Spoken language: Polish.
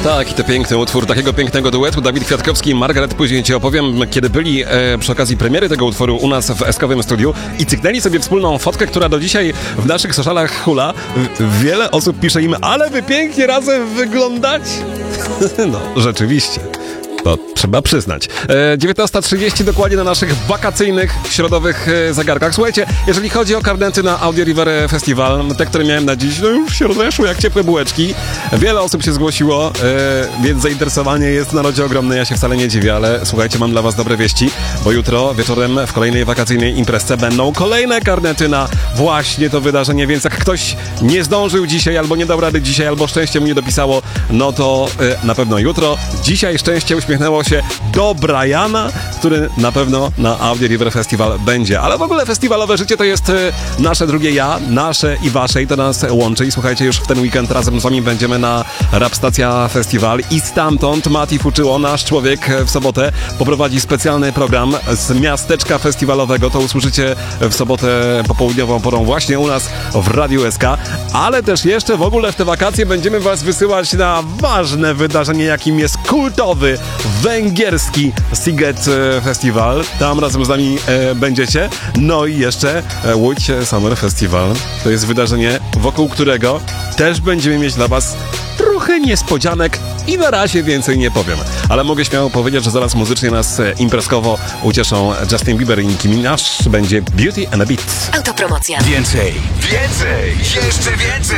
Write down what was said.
Tak, i to piękny utwór takiego pięknego duetu Dawid Kwiatkowski i Margaret. Później ci opowiem, kiedy byli przy okazji premiery tego utworu u nas w Eskowym Studiu i cyknęli sobie wspólną fotkę, która do dzisiaj w naszych socialach hula. Wiele osób pisze im, ale wy pięknie razem wyglądacie. No, rzeczywiście. To trzeba przyznać. 19:30 dokładnie na naszych wakacyjnych, środowych zegarkach. Słuchajcie, jeżeli chodzi o karnety na Audio River Festival, te, które miałem na dziś, no już się rozeszły jak ciepłe bułeczki. Wiele osób się zgłosiło, więc zainteresowanie jest na lodzie ogromne. Ja się wcale nie dziwię, ale słuchajcie, mam dla was dobre wieści, bo jutro wieczorem w kolejnej wakacyjnej imprezce będą kolejne karnety na właśnie to wydarzenie, więc jak ktoś nie zdążył dzisiaj, albo nie dał rady dzisiaj, albo szczęście mu nie dopisało, no to na pewno jutro. Dzisiaj szczęście uśmiechnęło się do Briana, który na pewno na Audio River Festival będzie. Ale w ogóle festiwalowe życie to jest nasze drugie ja, nasze i wasze, i to nas łączy. I słuchajcie, już w ten weekend razem z wami będziemy na Rap Stacja Festival i stamtąd Mati Fuczyło, nasz człowiek, w sobotę poprowadzi specjalny program z miasteczka festiwalowego. To usłyszycie w sobotę popołudniową porą właśnie u nas w Radiu SK, ale też jeszcze w ogóle w te wakacje będziemy was wysyłać na ważne wydarzenie, jakim jest kultowy węgierski Sziget Festival. Tam razem z nami będziecie. No i jeszcze Łódź Summer Festival. To jest wydarzenie, wokół którego też będziemy mieć dla was trochę niespodzianek i na razie więcej nie powiem. Ale mogę śmiało powiedzieć, że zaraz muzycznie nas imprezkowo ucieszą Justin Bieber i Nicki Minaj. Będzie Beauty and a Beat. Autopromocja. Więcej, jeszcze więcej!